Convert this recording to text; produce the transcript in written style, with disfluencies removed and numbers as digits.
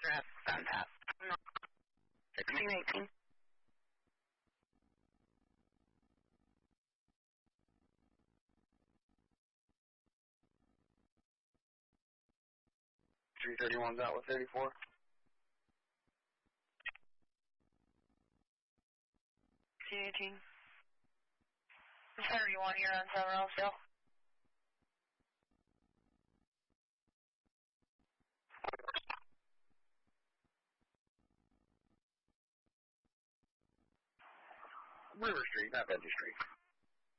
Fantastic. 1618. .331's out with 84. 18. 31, you're on 7 still. River Street, not Benji Street.